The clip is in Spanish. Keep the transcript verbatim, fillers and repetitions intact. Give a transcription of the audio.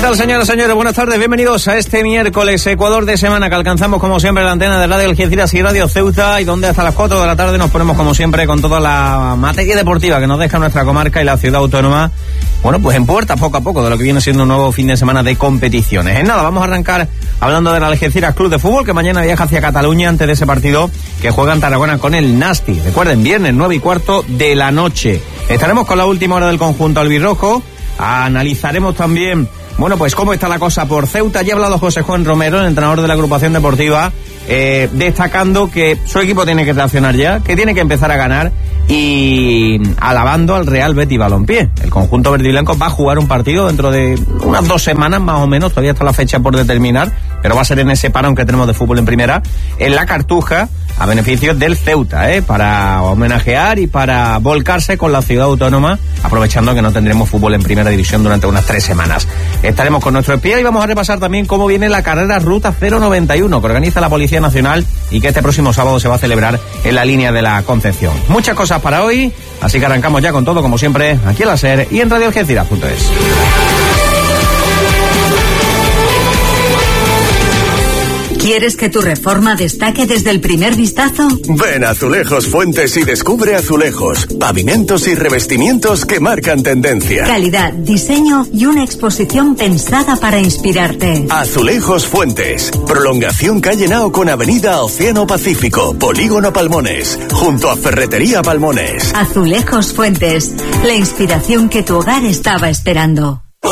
tal, señoras y señores? Buenas tardes, bienvenidos a este miércoles, Ecuador de semana, que alcanzamos como siempre la antena de Radio Algeciras y Radio Ceuta, y donde hasta las cuatro de la tarde nos ponemos como siempre con toda la materia deportiva que nos deja nuestra comarca y la ciudad autónoma, bueno, pues en puertas poco a poco de lo que viene siendo un nuevo fin de semana de competiciones. En nada, vamos a arrancar hablando del Algeciras Club de Fútbol, que mañana viaja hacia Cataluña antes de ese partido que juega en Tarragona con el Nasti. Recuerden, viernes nueve y cuarto de la noche. Estaremos con la última hora del conjunto albirrojo, analizaremos también, bueno, pues cómo está la cosa por Ceuta. Ya ha hablado José Juan Romero, el entrenador de la agrupación deportiva, eh, destacando que su equipo tiene que reaccionar ya, que tiene que empezar a ganar, y alabando al Real Betis Balompié. El conjunto verde y blanco va a jugar un partido dentro de unas dos semanas más o menos, todavía está la fecha por determinar, pero va a ser en ese parón que tenemos de fútbol en primera, en la Cartuja, a beneficio del Ceuta, ¿eh? para homenajear y para volcarse con la ciudad autónoma, aprovechando que no tendremos fútbol en primera división durante unas tres semanas. Estaremos con nuestro espía y vamos a repasar también cómo viene la carrera Ruta cero noventa y uno que organiza la Policía Nacional y que este próximo sábado se va a celebrar en la línea de la Concepción. Muchas cosas para hoy, así que arrancamos ya con todo, como siempre, aquí en la SER y en radio algeciras punto es. ¿Quieres que tu reforma destaque desde el primer vistazo? Ven a Azulejos Fuentes y descubre azulejos, pavimentos y revestimientos que marcan tendencia. Calidad, diseño y una exposición pensada para inspirarte. Azulejos Fuentes, prolongación calle Nao con avenida Océano Pacífico, Polígono Palmones, junto a Ferretería Palmones. Azulejos Fuentes, la inspiración que tu hogar estaba esperando.